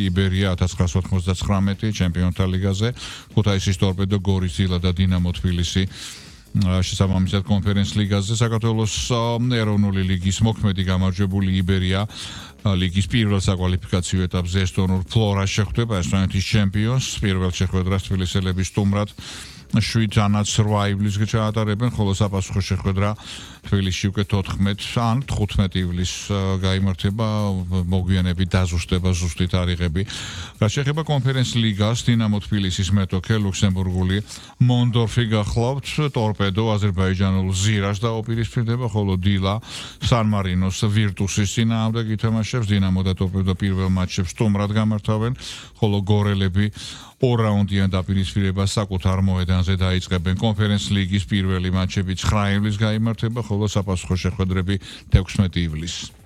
იბერია 1999 ჩემპიონთა ლიგაზე, ქუთაისის ტორპედო, გორის დილა და დინამო თბილისი შესაბამისად კონფერენს ლიგაზე. საქართველოს ეროვნული ლიგის მოქმედი გამარჯვებული იბერია ლიგის პირველ საკვალიფიკაციო ეტაპზე ესტონურ ფლორას შეხვდება ესტონეთის ჩემპიონს. პირველ შეხვედრას თბილისელები სტუმრად 7-8 ივლისს ჩაატარებენ, ხოლო საფასურო შეხვედრა თბილისში უკვე 14 ან 15 ივლისს გაიმართება, მოგვიანებით დაზუსტება ზუსტი თარიღები. რაც შეეხება კონფერენს ლიგას, დინამო თბილისის მეტოქე ლუქსემბურგული მონდორფი გახლავთ, ტორპედო აზერბაიჯანულ ზირას დაუპირისპირდება, ხოლო დილა სან-მარინოს ვირტუსის წინააღმდეგ ითამაშებს. დინამო და ტორპედო პირველ მატჩებს სტუმრად გამართავენ, ხოლო გორელები ორ-რაუნდიან დაპირისპირებას საკუთარ მოედანზე დაიწყებენ. კონფერენს ლიგის პირველი მატჩები 9 ივლისს გაიმართება, ხოლო საფასურო შეხვედრები 16 ივლისს.